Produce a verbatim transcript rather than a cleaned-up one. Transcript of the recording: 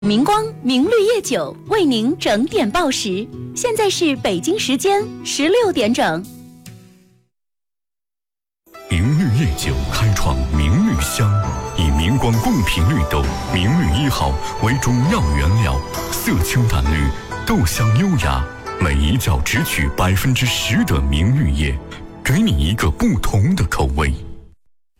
明光明绿叶酒为您整点报时，现在是北京时间十六点整。 明绿叶酒开创明绿香，以明光贡品绿豆明绿一号为中药原料，色清淡绿，豆香优雅，每一角只取百分之十的明绿叶，给你一个不同的口味。